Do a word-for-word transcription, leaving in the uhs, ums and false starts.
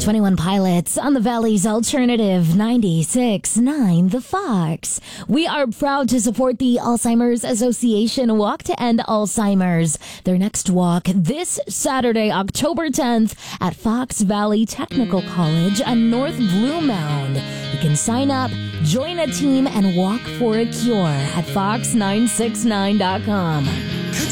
twenty-one Pilots on the Valley's Alternative ninety-six point nine The Fox. We are proud to support the Alzheimer's Association Walk to End Alzheimer's. Their next walk this Saturday, October tenth at Fox Valley Technical College on North Blue Mound. You can sign up, join a team, and walk for a cure at fox nine six nine dot com.